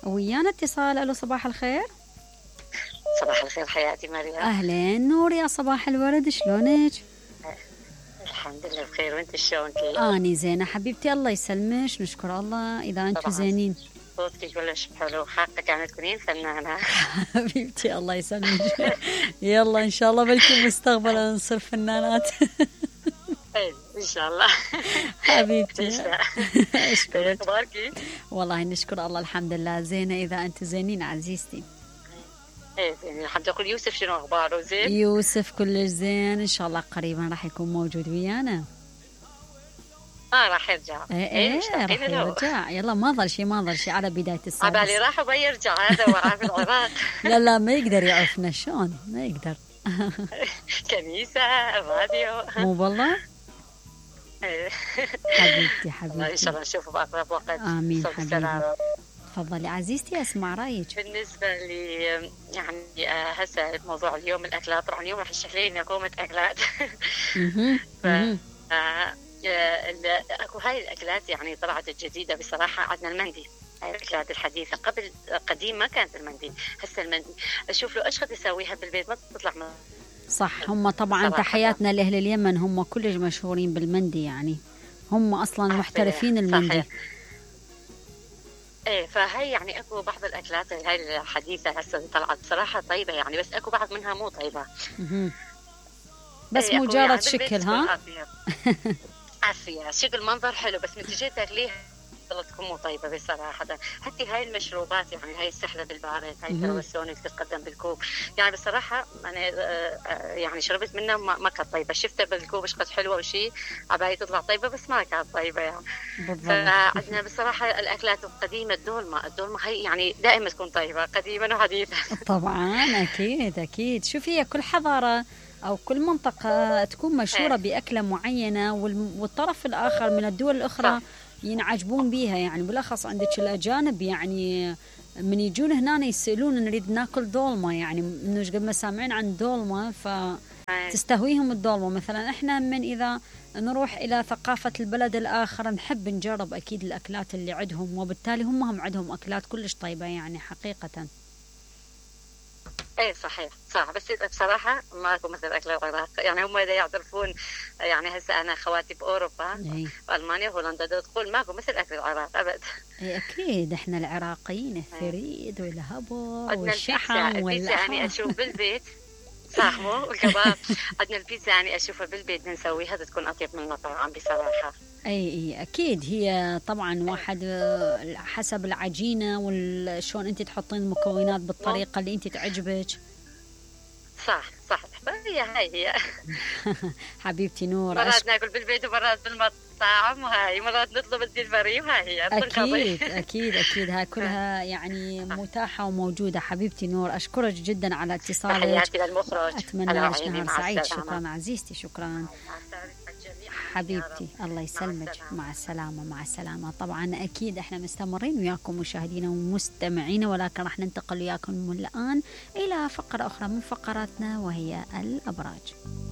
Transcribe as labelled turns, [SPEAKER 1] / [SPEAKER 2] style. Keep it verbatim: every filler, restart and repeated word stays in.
[SPEAKER 1] ويانا اتصال. الو صباح الخير.
[SPEAKER 2] صباح الخير حياتي مريم.
[SPEAKER 1] اهلين نور يا صباح الورد، شلونك؟
[SPEAKER 2] الحمد لله بخير، وانت شلونك؟
[SPEAKER 1] اني زينه حبيبتي، الله يسلمش، نشكر الله. اذا انتم زينين.
[SPEAKER 2] صوتك كلش حلو، حقك يعني تكونين فنانه.
[SPEAKER 1] حبيبتي الله يسلمك. يلا ان شاء الله بلكي مستقبلا نصير فنانات.
[SPEAKER 2] ايه ان شاء الله
[SPEAKER 1] حبيبتي. اشكرك.
[SPEAKER 2] اخبارك؟
[SPEAKER 1] والله نشكر الله الحمد لله زينه. اذا انتم زينين عزيزتي.
[SPEAKER 2] ايه زين. حد يقول يوسف شنو اخباره؟ زين
[SPEAKER 1] يوسف كلش زين، ان شاء الله قريبا راح يكون موجود ويانا.
[SPEAKER 2] اه راح يرجع.
[SPEAKER 1] ايه ايه راح يرجع. يلا ما ظل شيء ما ظل شيء على بدايه السنه.
[SPEAKER 2] عبالي راح وبيرجع، هذا هو عارف العراق.
[SPEAKER 1] لا لا ما يقدر يعرفنا، شلون ما يقدر.
[SPEAKER 2] كنيسه راديو.
[SPEAKER 1] مو والله.
[SPEAKER 2] ايه
[SPEAKER 1] حبيبتي حبيبتي
[SPEAKER 2] ان شاء الله نشوفه باقرب وقت.
[SPEAKER 1] امين حبيبتي. تفضلي عزيزتي اسمع رايك.
[SPEAKER 2] بالنسبه لي يعني هسه موضوع اليوم الاكلات، طبعا اليوم راح اشرح لي قومه اكلات.
[SPEAKER 1] اها
[SPEAKER 2] اكو هاي الاكلات يعني طلعت الجديده بصراحه. عندنا المندي، هاي الاكلات الحديثه. قبل قديم ما كانت المندي، هسه المندي اشوف له اشخط يسويها بالبيت ما تطلع من
[SPEAKER 1] صح. هم طبعا تحياتنا لاهل اليمن، هم كلش مشهورين بالمندي، يعني هم اصلا محترفين المندي.
[SPEAKER 2] ايه فهي يعني اكو بعض الاكلات هاي الحديثه هسه طلعت بصراحه طيبه يعني، بس اكو بعض منها مو طيبه.
[SPEAKER 1] بس
[SPEAKER 2] إيه
[SPEAKER 1] مجرد
[SPEAKER 2] يعني
[SPEAKER 1] شكل ها.
[SPEAKER 2] عافيه شكل منظر حلو، بس من تجي تاكليها تكون مو طيبه بصراحه. حتى هاي المشروبات يعني هاي السحله بالبارد، هاي الكرواسون اللي تتقدم بالكوب، يعني بصراحه انا يعني شربت منها ما كانت طيبه. شفتها بالكوب ايش قد حلوه وشي عبالي تطلع طيبه، بس ما كانت طيبه يعني. فعندنا بصراحه الاكلات القديمه الدولمه، الدولمه هي يعني دائما تكون طيبه قديما وحديثا.
[SPEAKER 1] طبعا اكيد اكيد. شوفي هي كل حضاره أو كل منطقة تكون مشهورة بأكلة معينة، والطرف الآخر من الدول الأخرى ينعجبون بيها. يعني بالأخص عندك الأجانب يعني من يجون هنا يسألون نريد ناكل دولمة، يعني منوش قد ما سامعين عن دولمة فتستهويهم الدولمة. مثلا إحنا من إذا نروح إلى ثقافة البلد الآخر نحب نجرب أكيد الأكلات اللي عندهم، وبالتالي هم هم عندهم أكلات كلش طيبة يعني حقيقة.
[SPEAKER 2] ايه صحيح صح. بس بصراحه ماكو مثل اكل العراق، يعني هم اذا يعترفون يعني هسه انا خواتي باوروبا
[SPEAKER 1] أي.
[SPEAKER 2] والمانيا وهولندا تقول ماكو مثل اكل العراق ابد.
[SPEAKER 1] اي اكيد احنا العراقيين الثريد والهبر والشحم
[SPEAKER 2] واللحم. يعني اشوف بالبيت صح مو والكباب. عندنا البيتزا يعني اشوفها بالبيت بنسويها تكون اطيب من المطاعم بصراحه.
[SPEAKER 1] اي اي اكيد. هي طبعا واحد حسب العجينه وشون انت تحطين المكونات بالطريقه اللي انت تعجبك.
[SPEAKER 2] صح صح. هي هاي هي.
[SPEAKER 1] حبيبتي نور.
[SPEAKER 2] مرات
[SPEAKER 1] أشك...
[SPEAKER 2] ناكل بالبيت ومرات بالمطاعم، وهاي مرات نطلب الدليفري، وهاي هي
[SPEAKER 1] اكيد اكيد اكيد. هاي كلها يعني متاحه وموجوده. حبيبتي نور اشكرك جدا على اتصالك.
[SPEAKER 2] تحياتي للمخرج.
[SPEAKER 1] اتمنى لك نهار سعيد. شكرا عزيزتي شكرا حبيبتي. الله يسلمك. مع السلامة مع السلامة. طبعا أكيد إحنا مستمرين وياكم مشاهدينا ومستمعين، ولكن راح ننتقل وياكم الآن إلى فقرة أخرى من فقراتنا وهي الأبراج.